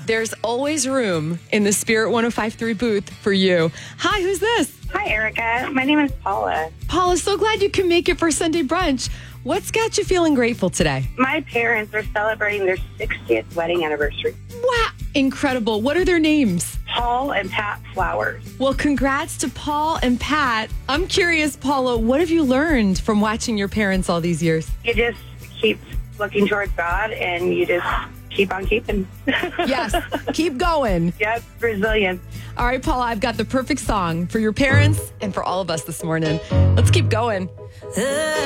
There's always room in the Spirit 105.3 booth for you. Hi, who's this? Hi, Erica. My name is Paula. Paula, so glad you can make it for Sunday brunch. What's got you feeling grateful today? My parents are celebrating their 60th wedding anniversary. Wow, incredible. What are their names? Paul and Pat Flowers. Well, congrats to Paul and Pat. I'm curious, Paula, what have you learned from watching your parents all these years? You just keep looking towards God and you just keep on keeping. Yes, keep going. Yep, resilience. All right, Paula, I've got the perfect song for your parents and for all of us this morning. Let's keep going.